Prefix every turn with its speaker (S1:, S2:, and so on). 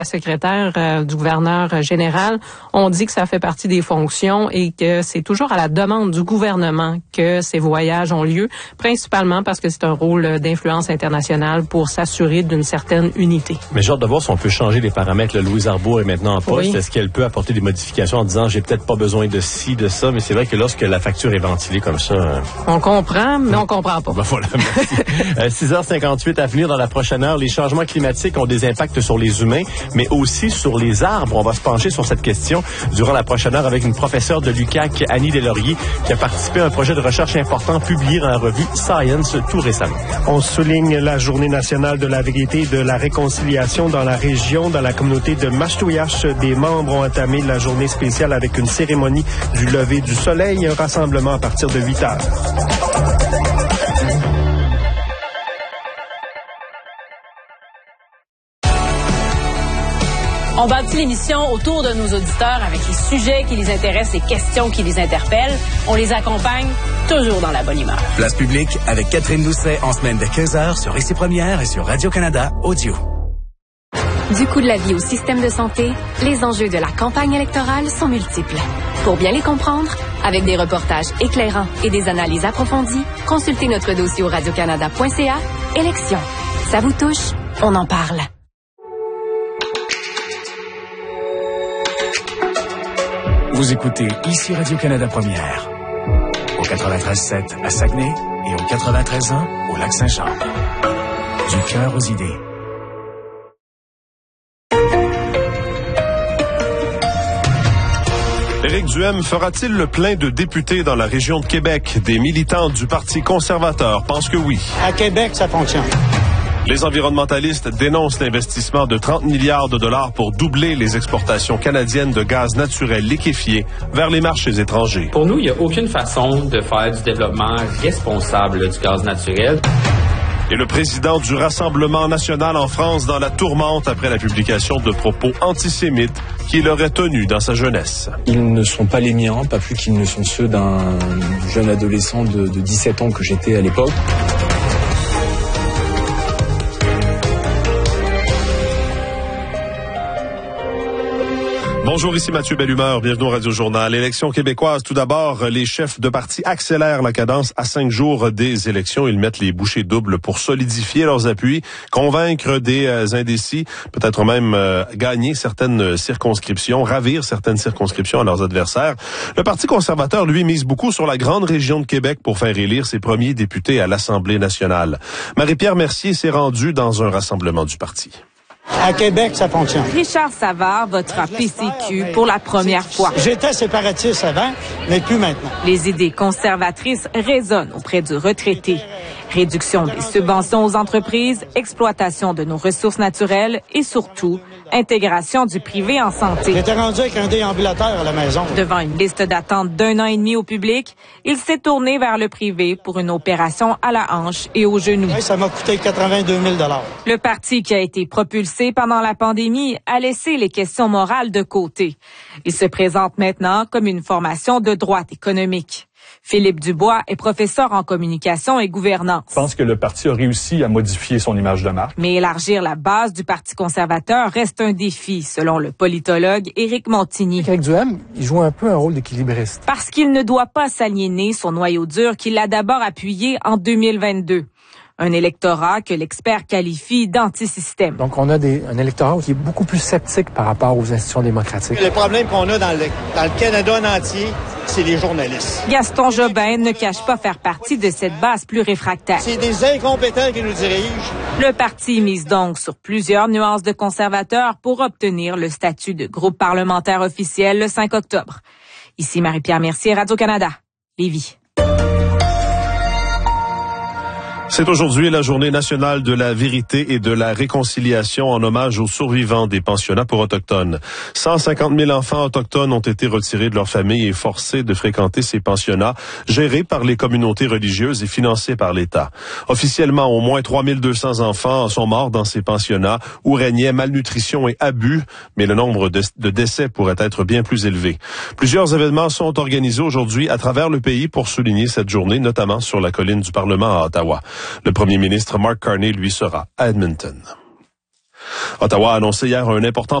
S1: La secrétaire du gouverneur général ont dit que ça fait partie des fonctions et que c'est toujours à la demande du gouvernement que ces voyages ont lieu, principalement parce que c'est un rôle d'influence internationale pour s'assurer d'une certaine unité.
S2: Mais j'ai hâte de voir si on peut changer les paramètres. Louise Arbour est maintenant en poste. Oui. Est-ce qu'elle peut apporter des modifications en disant j'ai peut-être pas besoin de ci, de ça, mais c'est vrai que lorsque la facture est ventilée comme ça...
S1: On comprend, mais on comprend pas.
S2: Ben voilà, merci. 6h58 à venir dans la prochaine heure. Les changements climatiques ont des impacts sur les humains, mais aussi sur les arbres. On va se pencher sur cette question durant la prochaine heure avec une professeure de l'UQAC, Annie Deslauriers, qui a participé à un projet de recherche important publié dans la revue Science tout récemment.
S3: On souligne la Journée nationale de la vérité et de la réconciliation dans la région. Dans la communauté de Mashtouiache, des membres ont entamé la journée spéciale avec une cérémonie du lever du soleil et un rassemblement à partir de 8 heures.
S4: On bâtit l'émission autour de nos auditeurs avec les sujets qui les intéressent, les questions qui les interpellent. On les accompagne toujours dans la bonne humeur.
S5: Place publique avec Catherine Doucet en semaine de 15h sur Ici Première et sur Radio-Canada Audio.
S6: Du coût de la vie au système de santé, les enjeux de la campagne électorale sont multiples. Pour bien les comprendre, avec des reportages éclairants et des analyses approfondies, consultez notre dossier au radiocanada.ca. Élections. Ça vous touche? On en parle.
S5: Vous écoutez Ici Radio-Canada Première, au 93.7 à Saguenay et au 93.1 au Lac-Saint-Jean. Du cœur aux idées.
S7: Éric Duhem fera-t-il le plein de députés dans la région de Québec? Des militants du Parti conservateur pensent que oui.
S8: À Québec, ça fonctionne.
S7: Les environnementalistes dénoncent l'investissement de 30 milliards de dollars pour doubler les exportations canadiennes de gaz naturel liquéfié vers les marchés étrangers.
S9: Pour nous, il n'y a aucune façon de faire du développement responsable du gaz naturel.
S7: Et le président du Rassemblement national en France dans la tourmente après la publication de propos antisémites qu'il aurait tenus dans sa jeunesse.
S10: Ils ne sont pas les miens, pas plus qu'ils ne sont ceux d'un jeune adolescent de 17 ans que j'étais à l'époque.
S7: Bonjour, ici Mathieu Bellumeur, bienvenue au Radio-Journal. Élections québécoises, tout d'abord, les chefs de parti accélèrent la cadence à 5 jours des élections. Ils mettent les bouchées doubles pour solidifier leurs appuis, convaincre des indécis, peut-être même gagner certaines circonscriptions, ravir certaines circonscriptions à leurs adversaires. Le Parti conservateur, lui, mise beaucoup sur la grande région de Québec pour faire élire ses premiers députés à l'Assemblée nationale. Marie-Pierre Mercier s'est rendue dans un rassemblement du parti.
S8: À Québec, ça fonctionne.
S4: Richard Savard votera PCQ pour la première fois.
S8: J'étais séparatiste avant, mais plus maintenant.
S4: Les idées conservatrices résonnent auprès du retraité. Réduction des subventions aux entreprises, exploitation de nos ressources naturelles et surtout, intégration du privé en santé.
S8: J'étais rendu avec un déambulateur à la maison.
S4: Devant une liste d'attente d'1 an et demi au public, il s'est tourné vers le privé pour une opération à la hanche et au genou.
S8: Oui, ça m'a coûté 82 000 $.
S4: Le parti qui a été propulsé pendant la pandémie a laissé les questions morales de côté. Il se présente maintenant comme une formation de droite économique. Philippe Dubois est professeur en communication et gouvernance.
S11: Je pense que le parti a réussi à modifier son image de marque.
S4: Mais élargir la base du Parti conservateur reste un défi, selon le politologue Éric Montigny.
S12: Éric Duhem, il joue un peu un rôle d'équilibriste.
S4: Parce qu'il ne doit pas s'aliéner son noyau dur qu'il a d'abord appuyé en 2022. Un électorat que l'expert qualifie d'antisystème.
S12: Donc, on a un électorat qui est beaucoup plus sceptique par rapport aux institutions démocratiques.
S8: Le problème qu'on a dans le Canada en entier, c'est les journalistes.
S4: Gaston Jobin ne cache pas faire partie de cette base plus réfractaire.
S8: C'est des incompétents qui nous dirigent.
S4: Le parti mise donc sur plusieurs nuances de conservateurs pour obtenir le statut de groupe parlementaire officiel le 5 octobre. Ici Marie-Pierre Mercier, Radio-Canada, Lévis.
S7: C'est aujourd'hui la journée nationale de la vérité et de la réconciliation en hommage aux survivants des pensionnats pour autochtones. 150 000 enfants autochtones ont été retirés de leur famille et forcés de fréquenter ces pensionnats gérés par les communautés religieuses et financés par l'État. Officiellement, au moins 3200 enfants sont morts dans ces pensionnats où régnait malnutrition et abus, mais le nombre de décès pourrait être bien plus élevé. Plusieurs événements sont organisés aujourd'hui à travers le pays pour souligner cette journée, notamment sur la colline du Parlement à Ottawa. Le premier ministre Mark Carney, lui, sera à Edmonton. Ottawa a annoncé hier un important